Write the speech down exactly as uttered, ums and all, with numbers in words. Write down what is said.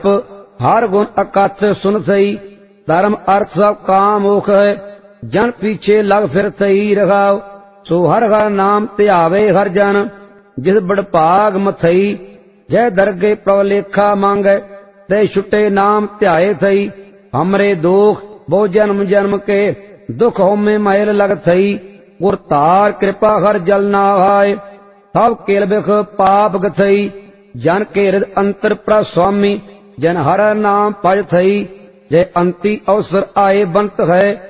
हर गुण अकथ सुन सही, धर्म अर्थ सब काम मोख है। जन पीछे लग फिर सही रखाओ, सो हर हर नाम ध्यावे हर जन। जिस बड़भाग मथई, जय दरगे प्रभ लेखा मांगे, ते छुटे नाम ध्याए थई। हमरे दोख बहु जन्म जन्म के, दुख होमे मैल लग थई। गुर तार कृपा हर जल ना आए, सब केल बिख पाप गथई। जन के हृदय अंतर प्र स्वामी, जन हर नाम भज थई। जय अंति अवसर आए बनत है,